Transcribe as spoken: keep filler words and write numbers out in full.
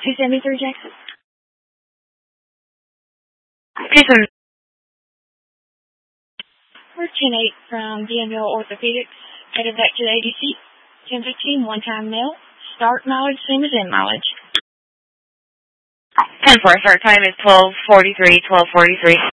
two seventy-three Jackson. Jason. We're ten eight from D M L Orthopedics. Headed back to the A D C. ten fifteen, one-time mail. Start mileage, same as end mileage. ten four, start time is twelve forty-three, twelve forty-three.